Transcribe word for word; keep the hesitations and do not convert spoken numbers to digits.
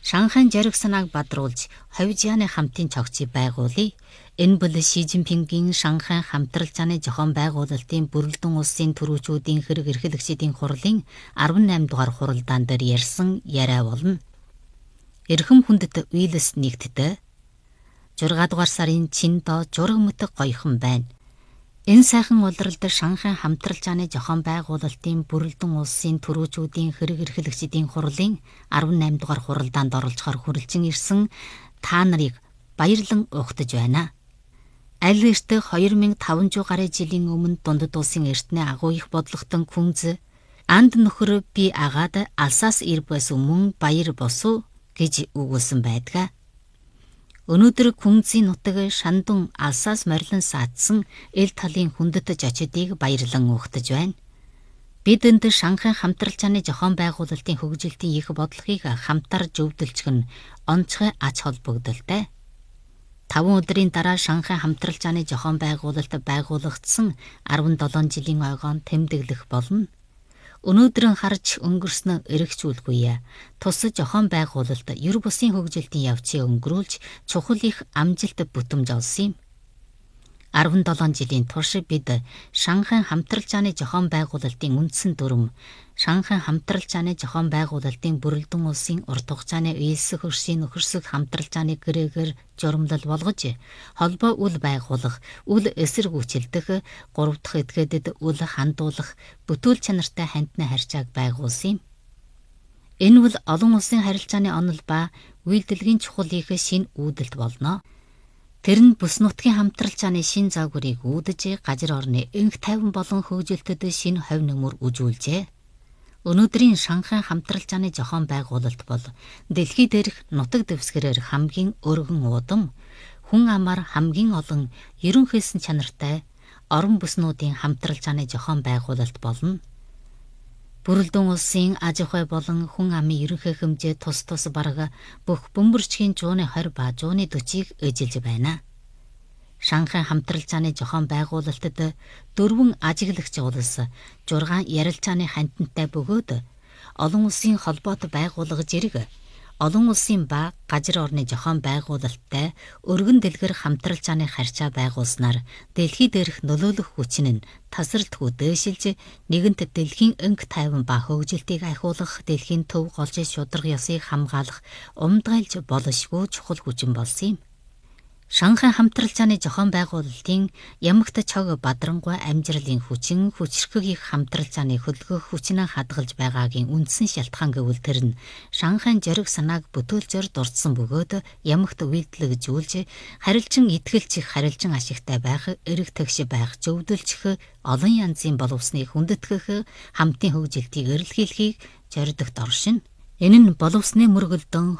Шанхайн жаргал санааг бадруулж Ховжианы хамтын цогцыг байгуулъя. Энэ бол Ши Цзиньпингийн Шанхайн хамтрал заны зохион байгуулалтын бүрэлдэхүүн улсын төрүүчүүдийн хэрэг эрхлэгчдийн хурлын арван найман дугаар хуралдаан дээр ярьсан яриа болно. Эрхэм хүндэт Уиллс нэгтдээ зургаан дугаар сарын Чиндо зураг мөтг гоёхон байна. Энэ сайхан улиралд Шанхайн хамтрал заны зохион байгуулалтын бүрэлдэхүүн улсын төрүүчүүдийн хэрэг эрхлэгчдийн хурлын арван найман дугаар хуралдаанд оролцохоор хүрэлцэн ирсэн та нарыг баярлан угтаж байна. Аль эртээ хоёр nghìn таван зуун гаруй жилийн өмнө дундад улсын эртний агуу их бодлоготон күнз анд нөхөр би агаад алсаас ирбэс өмнө баяр босуу гэж үгүүлсэн байдаг. Өнөөдөр күнзийн нутаг Шандун алсаас морилон саадсан эл талын хүндэт жочдыг баярлан угтаж байна. Бид энд Шанхайн хамтрал заны зохион байгуулалтын хөгжилтийн их бодлогыг хамтар зөвдөлчих нь онцгой ач холбогдолтой. Таван өдрийн дараа Шанхайн хамтрал заны зохион байгуулалт байгуулагдсан арван долоон жилийн ойгоон тэмдэглэх болно. Өнөөдрийн харж өнгөрснө эргцүүлгүй. Тус зохион байгуулалт ер бусын хөгжилтийн явцыг өнгөрүүлж чухал их амжилт бүтэмж олсон юм. арван долоон жилийн турш бид Шанхайн хамтрал заны зохион байгуулалтын үндсэн дүрм, Шанхайн хамтрал заны зохион байгуулалтын бүрэлдэхүүн улсын урт хугацааны үйлсэх хөршийн нөхөрсөх хамтрал заны гэрээгээр журамлал болгож, холбоо үл байгуулах, үл эсэргүүцэлдэх, гурав дахь этгээдэд үл хандуулах, бүтүүл чанартай хандны харьцааг байгуулсан юм. Энэ бол олон улсын харилцааны онол ба үйлдвэрлэгийн чухал их шинэ үүдэлт болно. Тэр нь бүс нутгийн хамтрал заны шин загварыг үүдэж, газар орны энх тайван болон хөгжилтөд шинэ ховь нөмөр үзүүлжээ. Өнөөдрийн Шанхайн хамтрал заны зохион байгуулалт бол дэлхий дээрх нутаг дэвсгэрээр хамгийн өргөн уудам, хүн амаар хамгийн олон ерөнхийсэн чанартай орон бүснүүдийн хамтрал заны зохион байгуулалт болно. Бүрэлдэхүүн улсын аж ахуй болон хүн амын ерөнхий хэмжээ тус тус бараг бүх бөмбөрчгийн зууны хорь ба зууны дөчийг эжилж байна. Шанхайн хамтрал заны зохион байгуулалтад дөрвөн ажиглагч улс зургаан ярилцааны хандтантай бөгөөд олон улсын холбоот байгуулгаж ирэг, олон улсын ба газар орны зохион байгуулалттай өргөн дэлгэр хамтрал заны харьцаа байгуулснаар дэлхий дээрх нөлөөлөх хүчин нь тасралтгүй дээшилж, нэгэнт дэлхийн энх тайван ба хөгжилтийг ахиулах, дэлхийн төв голж шударга ёсыг хамгаалах умдгайлж болшгүй чухал хүчин болсон юм. Шанхайн хамтрал заны зохион байгуулалтын ямагт чог бадрангуй амжирлын хүчин, хүчрхэг их хамтрал заны хөдөлгөх хүчнээ хадгалж байгаагийн үндсэн шалтгаан гэвэл тэр нь Шанхайн зориг санааг бүтээлзээр дурдсан бөгөөд ямагт үйлдэлгжүүлж, харилцан итгэлчих, харилцан ашигтай байх, эрэг тэгш байх, зөвдөлчих, олон янзын боловсны хүндэтгэх, хамтын хөгжилтийг эрэлхийлэхийг зордогт оршино. Энэ нь боловсны мөргөлдөн